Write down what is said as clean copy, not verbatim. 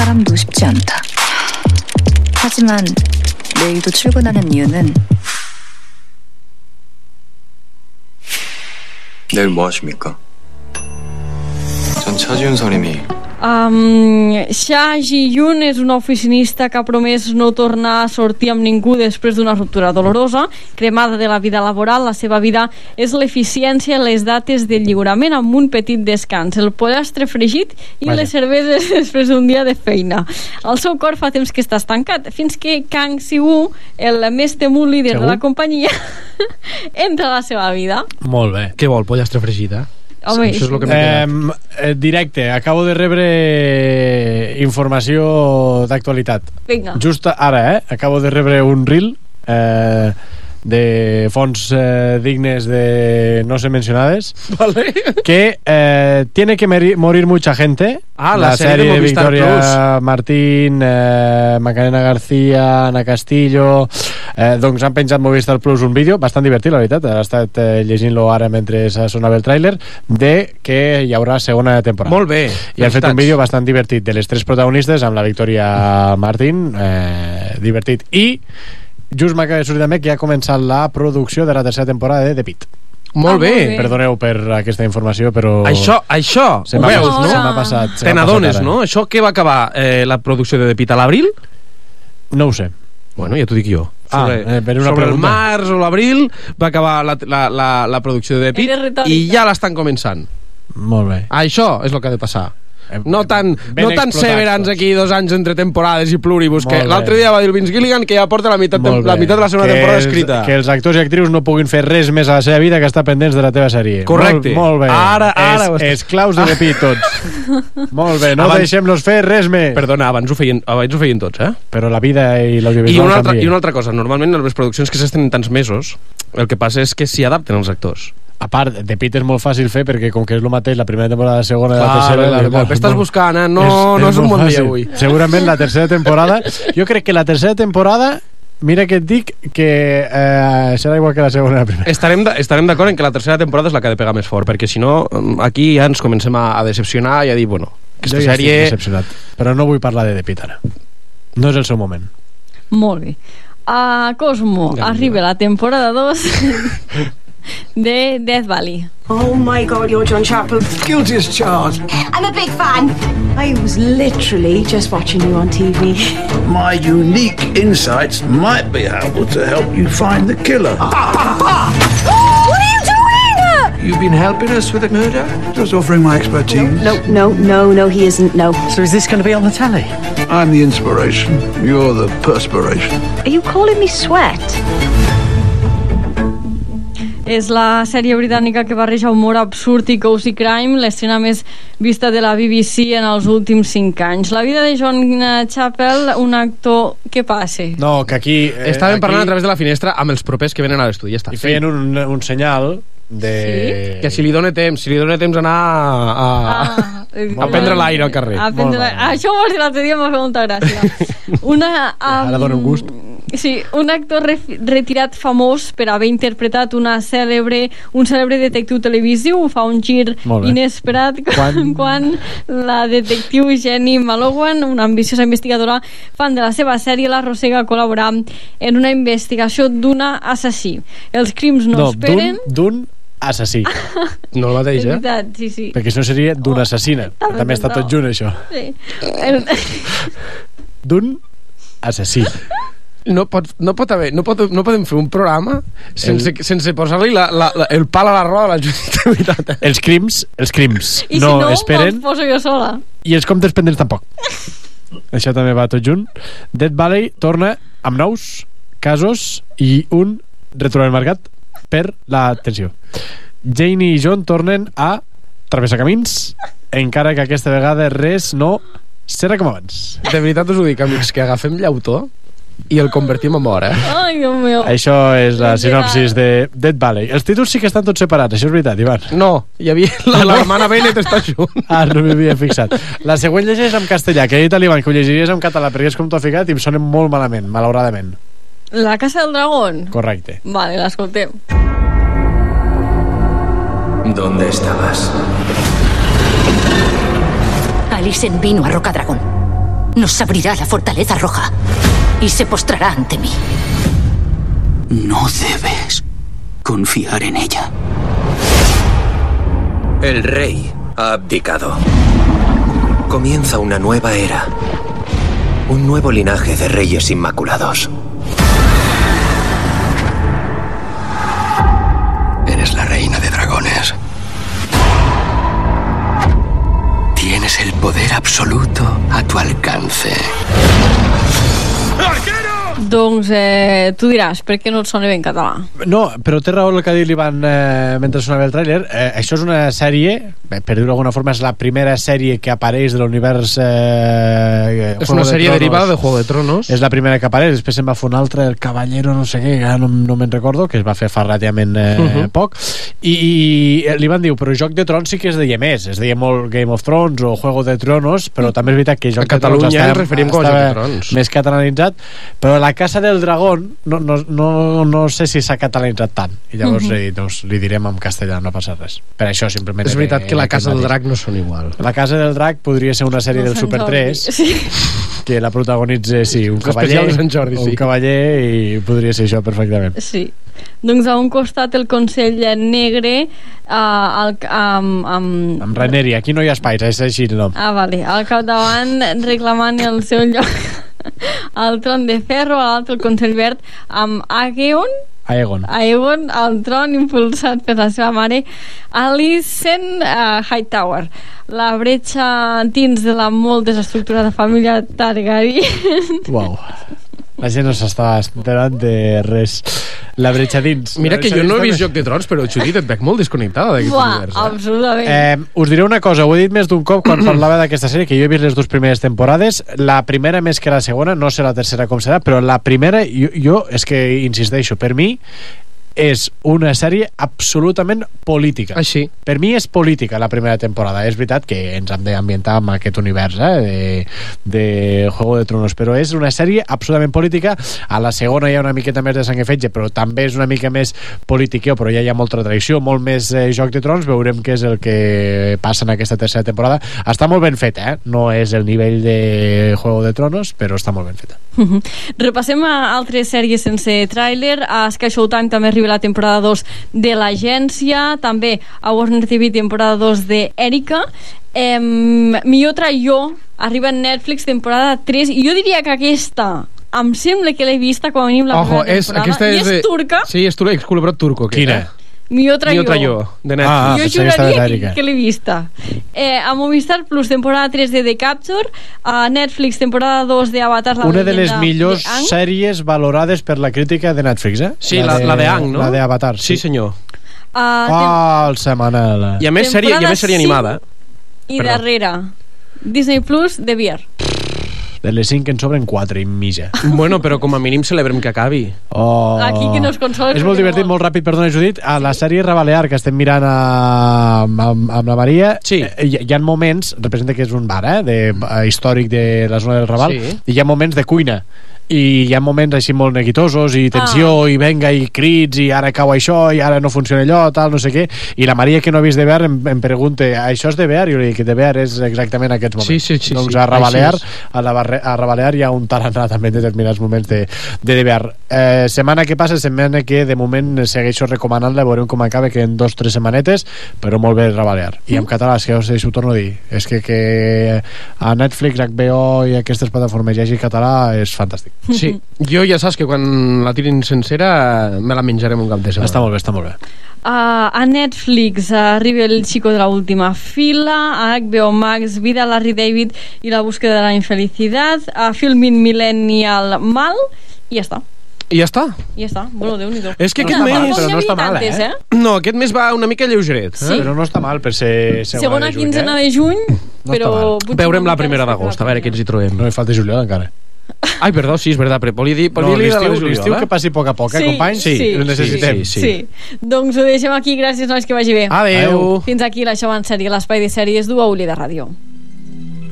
사람도 쉽지 않다. 하지만 내일도 출근하는 이유는 내일 뭐 하십니까? 전 차지훈 선임이 Xia Ji-yun és una oficinista que ha promès no tornar a sortir amb ningú després d'una ruptura dolorosa. Cremada de la vida laboral, la seva vida és l'eficiència i les dates de lliurament amb un petit descans, el pollastre fregit i les cerveses després d'un dia de feina. El seu cor fa temps que està estancat, fins que Kang Si-woo, el més temut líder de la companyia, entra a la seva vida. Molt bé. Què vol, pollastre fregit, Home, això és el que m'he directe, acabo de rebre informació d'actualitat. Vinga. Just ara, acabo de rebre un reel de fonts dignes de no ser mencionades, Vale. que tiene que morir mucha gente. La serie de Movistar Victoria Plus. Martín, Macarena García, Ana Castillo, doncs han penjat Movistar Plus un vídeo bastant divertit, la veritat. He estat llegint-lo ara mentre sonava el tràiler, de que hi haurà segona temporada. Molt bé. I han fet un vídeo bastant divertit de les tres protagonistes amb la Victoria Martín, divertit. I just m'acaba de sortir també que ha començat la producció de la tercera temporada de The Pitt. Molt bé. Perdoneu per aquesta informació, però Això se m'ha veus, passat, no? se m'ha passat. Te n'adones, no? Això que va acabar la producció de The Pitt a l'abril? No ho sé. Bueno, ja t'ho dic jo. Per una sobre el pregunta. març o l'abril va acabar la producció de The Pitt i ja l'estan començant. Molt bé. Això és el que ha de passar. No tan Severance tots. aquí 2 anys entre temporades i pluribus, que Molt bé. l'altre dia va dir el Vince Gilligan que ja porta la meitat de la segona temporada escrita. Que els actors i actrius no puguin fer res més a la seva vida que estar pendents de la teva sèrie. Correcte. Molt bé. Ara esclaus de The Pitt tots. Molt bé, no deixem-los fer res més. Perdona, abans ho feien tots, Però la vida i l'audiovisual canvia. I una altra cosa, normalment en les produccions que s'estenen tants mesos, el que passa és que s'hi adapten els actors. A part, The Pitt és molt fàcil fer perquè com que és el mateix la primera temporada, la segona i la tercera... Estàs buscant, no és un bon dia avui. Segurament la tercera temporada... Jo crec que la tercera temporada, mira que et dic que serà igual que la segona i la primera. Estarem d'acord en que la tercera temporada és la que ha de pegar més fort, perquè si no, aquí ja ens comencem a decepcionar i a dir, bueno, aquesta jo ja sèrie... estic decepcionat, però no vull parlar de The Pitt ara. No és el seu moment. Molt bé. A Cosmo arriba la temporada 2 de Death Valley. Oh my God, you're John Chappell. Guilty as charged. I'm a big fan. I was literally just watching you on TV. My unique insights might be able to help you find the killer. What are you doing? You've been helping us with the murder? Just offering my expertise. No, he isn't, no. So is this going to be on the telly? I'm the inspiration. You're the perspiration. Are you calling me Sweat? És la sèrie britànica que barreja humor absurd i cozy crime, l'escena més vista de la BBC en els últims 5 anys. La vida de John Chappell, un actor... Què passa? No, que aquí... Estàvem parlant a través de la finestra amb els propers que venen a l'estudi, ja està. I feien un senyal de... Sí? Que si li dóna temps anar a prendre l'aire al carrer. Això ho vas dir l'altre dia, m'ha fet molta gràcia. Ara dona un gust. Sí, un actor retirat famós per haver interpretat un cèlebre detectiu televisiu fa un gir inesperat quan la detectiu Jenny Malowan, una ambiciosa investigadora fan de la seva sèrie, l'arrossega a col·laborar en una investigació d'un assassí. Els crims no esperen... d'un assassí. No el mateix, És veritat, sí. Perquè això seria d'un assassina. També està tot junt, això. Sí. D'un assassí. No podem fer un programa sense posar-li el pal a la roda de la Judit. Els crims I no si no, esperen, me'ls poso jo sola. i els comptes pendents tampoc. Això també va tot junt. Death Valley torna amb nous casos i un retrobament marcat per l'atenció. Jane i John tornen a travessar camins, encara que aquesta vegada res no serà com abans. De veritat us ho dic, amics, que agafem llautó i el convertim en or, Ai, Déu meu. Això és la sinopsis de Death Valley. Els títols sí que estan tots separats, això és veritat, Ivan. No, hi havia l'hermana Bennett està junt. No m'hi havia fixat. La següent llegeix en castellà, que he dit a l'Ivan que ho llegiries en català perquè és com t'ho ha ficat i em sona molt malament, malauradament. La Casa del Dragón? Correcte. Vale, l'escoltem. ¿Dónde estabas? Alicent vino a Rocadragón. nos abrirá la fortaleza roja y se postrará ante mí. No debes confiar en ella. El rey ha abdicado. Comienza una nueva era. Un nuevo linaje de reyes inmaculados. Eres la reina de dragones. Tienes el poder absoluto a tu alcance. Doncs tu diràs, per què no et sona bé en català? No, però té raó el que ha dit l'Ivan mentre sonava el tràiler. Això és una sèrie, per dir-ho d'alguna forma, és la primera sèrie que apareix de l'univers és una sèrie derivada de Juego de Tronos. És la primera que apareix, després se'n va fer una altra, El Caballero no sé què, no me'n recordo, que es va fer fa relativament poc, i l'Ivan diu, però Joc de Trons sí que es deia més, es deia molt Game of Thrones o Juego de Tronos, però també és veritat que Joc de Trons estava més catalanitzat, però La Casa del Dragón no sé si s'ha catalanitzat tant, i llavors li direm en castellà, no passa res. Per això simplement... És veritat que La Casa del Drac no són igual. La Casa del Drac podria ser una sèrie del Super 3 que la protagonitza, un cavaller, un cavaller, i podria ser això perfectament. Sí. Doncs a un costat el Consell Negre amb Rhaenyra, aquí no hi ha espais, és així el nom. Vale, al capdavant reclamant el seu lloc al tron de ferro, a l'altre el Consell Verd amb Aegon al tron, impulsat per la seva mare Alicent Hightower. La bretxa dins de la molt desestructurada família Targaryen. Uau, la gent no s'està enterant de res. La bretxa dins. Mira que jo no he vist Joc de Trons, però Judit, et veig molt desconnectada d'aquest univers. Absolutament. Us diré una cosa, ho he dit més d'un cop quan parlava d'aquesta sèrie, que jo he vist les dues primeres temporades, la primera més que la segona, no sé la tercera com serà, però la primera, jo és que insisteixo, per mi és una sèrie absolutament política. Així. Per mi és política la primera temporada. És veritat que ens hem d'ambientar amb aquest univers de Juego de Tronos, però és una sèrie absolutament política. A la segona hi ha una miqueta més de sang i fetge, però també és una mica més politiqueo, però ja hi ha molta tradició, molt més Joc de Trons. Veurem què és el que passa en aquesta tercera temporada. Està molt ben feta, no és el nivell de Juego de Tronos, però està molt ben feta. Repassem a altres sèries sense tràiler. A Sky Showtime també arriba la temporada 2 de l'Agència, també a Warner TV temporada 2 de Erika. Mi otra yo arriba en Netflix temporada 3, i jo diria que aquesta em sembla que l'he vista com a mínim la primera temporada. I és turca. Sí, és turca, excol·laborat turco. Quina? Mi otra yo, de Netflix. Jo juraria que l'he vista. A Movistar Plus temporada 3 de The Capture, a Netflix temporada 2 de Avatar, una de les millors sèries valorades per la crítica de Netflix, Sí, la de Ang, no? La de Avatar, sí senyor. El setmanal. I a més sèrie animada. I darrere Disney Plus de Beer. De les 5 en sobren 4 i mitja. Bueno, però com a mínim celebrem que acabi. Aquí que no es consola. És molt divertit, molt ràpid, perdona Judit. A la sèrie Rebalear, que estem mirant amb la Maria, hi ha moments, representa que és un bar històric de la zona del Raval, i hi ha moments de cuina, i hi ha moments així molt neguitosos i tensió i venga i crits i ara cau això i ara no funciona allò, tal, no sé què, i la Maria, que no ha vist de Bear, em pregunta, això és de Bear? I jo li dic que de Bear és exactament aquests moments. Sí, doncs a Rebalear hi ha un tarannà també en determinats moments de Bear. Setmana que passa, setmana que de moment segueixo recomanant-la, veurem com acaba, que en 2 o 3 setmanetes, però molt bé Rebalear. I en català, és que ho torno a dir, és que a Netflix, HBO i aquestes plataformes hi hagi català és fantàstic. Sí, jo ja saps que quan la tirin sencera me la menjarem un cap de setmana. Està molt bé, està molt bé. A Netflix arriba El chico de la última fila, a HBO Max Vida, Larry David i La búsqueda de la infelicidad, a Filmin Millennial Mal, i ja està. I ja està? Ja està, bueno, Déu-n'hi-do. És que aquest mes... Però no està mal, No, aquest mes va una mica lleugeret. Però no està mal per ser segona quinzena de juny, però... Veurem la primera d'agost, a veure què ens hi trobem. No hi falta juliol encara. Ai, perdó, sí, és veritat, però l'estiu que passi a poc a poc, companys? Sí, ho necessitem. Sí. Doncs ho deixem aquí, gràcies, nois, que vagi bé. Adéu. Fins aquí la Xou en sèrie, l'espai de sèries d'UAULI de Ràdio.